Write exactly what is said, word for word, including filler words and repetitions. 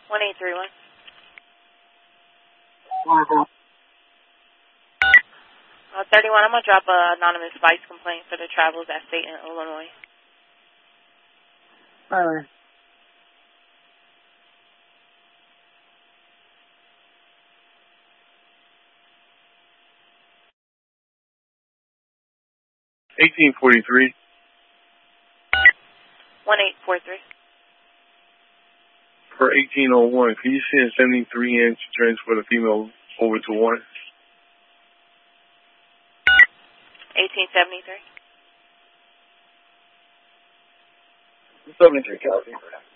one eight three one. Uh, thirty-one, I'm going to drop an anonymous vice complaint for the travels at State in Illinois. All right. eighteen forty-three. one eight four three. For eighteen oh one, can you send seventy-three inch trench for the female over to one? eighteen seventy-three. seventy-three, copy.